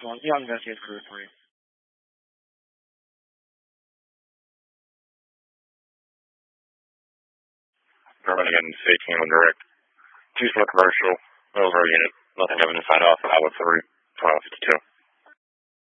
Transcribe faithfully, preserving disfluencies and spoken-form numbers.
one. Young investigates crew three. Norman again, eighteen on direct. Two from the commercial, over unit. Nothing having to sign off, Iowa three, twelve fifty-two.